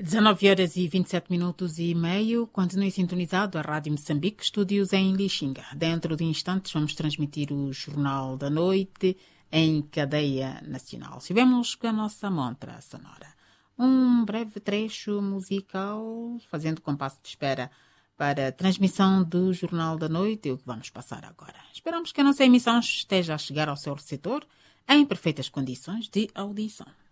19 horas e 27 minutos e meio, continue sintonizado a Rádio Moçambique, estúdios em Lixinga. Dentro de instantes vamos transmitir o Jornal da Noite em cadeia nacional. Estivemos com a nossa montra sonora. Um breve trecho musical, fazendo compasso de espera para a transmissão do Jornal da Noite, o que vamos passar agora. Esperamos que a nossa emissão esteja a chegar ao seu receptor em perfeitas condições de audição.